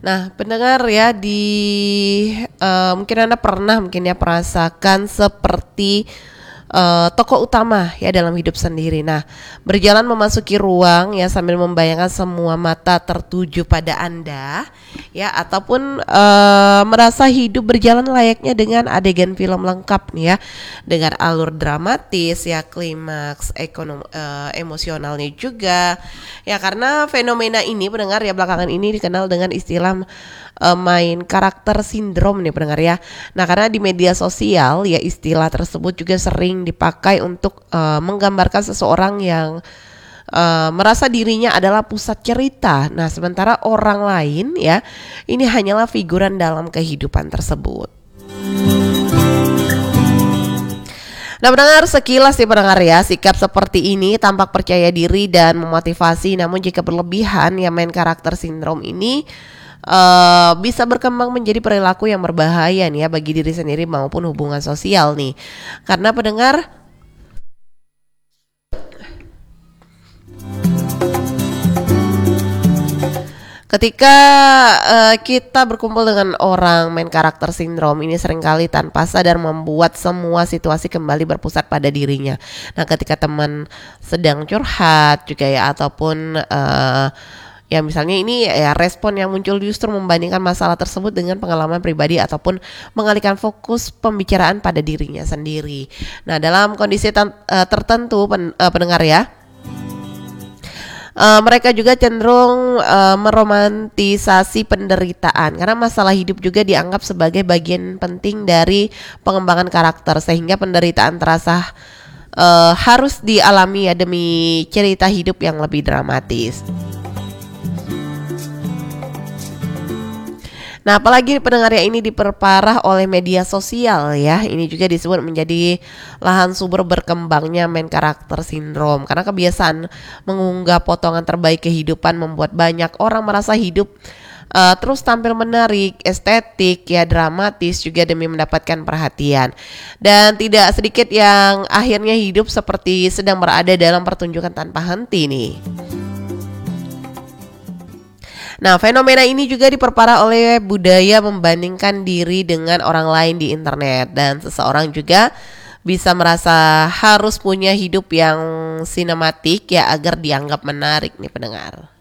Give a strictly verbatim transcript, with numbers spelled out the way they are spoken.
Nah, pendengar ya di uh, mungkin Anda pernah mungkin ya merasakan seperti uh, tokoh utama ya dalam hidup sendiri. Nah, berjalan memasuki ruang ya sambil membayangkan semua mata tertuju pada Anda ya, ataupun uh, merasa hidup berjalan layaknya dengan adegan film lengkap nih ya, dengan alur dramatis ya, klimaks ekonom uh, emosionalnya juga ya, karena fenomena ini pendengar ya belakangan ini dikenal dengan istilah uh, main karakter sindrom nih pendengar ya. Nah, karena di media sosial ya istilah tersebut juga sering dipakai untuk uh, menggambarkan seseorang yang uh, merasa dirinya adalah pusat cerita. Nah, sementara orang lain ya ini hanyalah figuran dalam kehidupan tersebut. Nah, pendengar, sekilas sih pendengar ya, sikap seperti ini tampak percaya diri dan memotivasi, namun jika berlebihan ya main karakter sindrom ini uh, bisa berkembang menjadi perilaku yang berbahaya nih ya bagi diri sendiri maupun hubungan sosial nih. Karena pendengar, ketika uh, kita berkumpul dengan orang main karakter sindrom ini seringkali tanpa sadar membuat semua situasi kembali berpusat pada dirinya. Nah, ketika teman sedang curhat juga ya, ataupun uh, ya misalnya ini ya respon yang muncul justru membandingkan masalah tersebut dengan pengalaman pribadi ataupun mengalihkan fokus pembicaraan pada dirinya sendiri. Nah, dalam kondisi ten- uh, tertentu pen- uh, pendengar ya, Uh, mereka juga cenderung uh, meromantisasi penderitaan karena masalah hidup juga dianggap sebagai bagian penting dari pengembangan karakter, sehingga penderitaan terasa uh, harus dialami ya demi cerita hidup yang lebih dramatis. Nah, apalagi pendengar ya ini diperparah oleh media sosial ya. Ini juga disebut menjadi lahan subur berkembangnya main karakter sindrom. Karena kebiasaan mengunggah potongan terbaik kehidupan membuat banyak orang merasa hidup uh, terus tampil menarik, estetik ya, dramatis juga demi mendapatkan perhatian. Dan tidak sedikit yang akhirnya hidup seperti sedang berada dalam pertunjukan tanpa henti nih. Nah, fenomena ini juga diperparah oleh budaya membandingkan diri dengan orang lain di internet, dan seseorang juga bisa merasa harus punya hidup yang sinematik ya agar dianggap menarik nih pendengar.